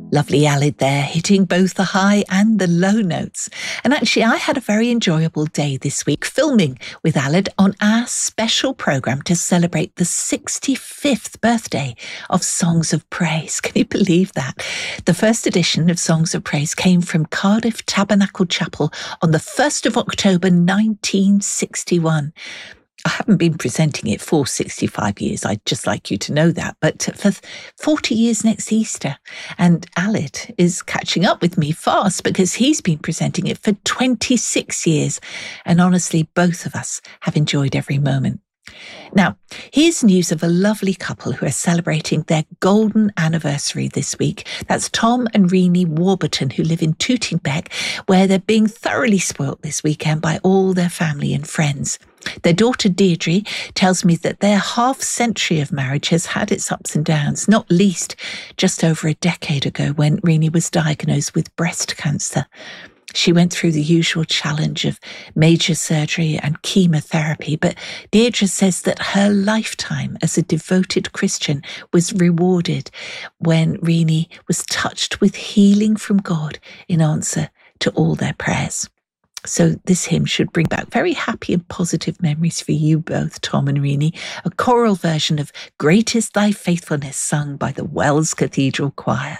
Lovely Alid there, hitting both the high and the low notes. And actually, I had a very enjoyable day this week filming with Alid on our special programme to celebrate the 65th birthday of Songs of Praise. Can you believe that? The first edition of Songs of Praise came from Cardiff Tabernacle Chapel on the 1st of October 1961. I haven't been presenting it for 65 years. I'd just like you to know that. But for 40 years next Easter. And Alid is catching up with me fast because he's been presenting it for 26 years. And honestly, both of us have enjoyed every moment. Now, here's news of a lovely couple who are celebrating their golden anniversary this week. That's Tom and Renee Warburton, who live in Tootingbeck, where they're being thoroughly spoilt this weekend by all their family and friends. Their daughter Deirdre tells me that their half-century of marriage has had its ups and downs, not least just over a decade ago when Renee was diagnosed with breast cancer. She went through the usual challenge of major surgery and chemotherapy, but Deirdre says that her lifetime as a devoted Christian was rewarded when Renee was touched with healing from God in answer to all their prayers. So this hymn should bring back very happy and positive memories for you both, Tom and Renee. A choral version of Great is Thy Faithfulness sung by the Wells Cathedral Choir.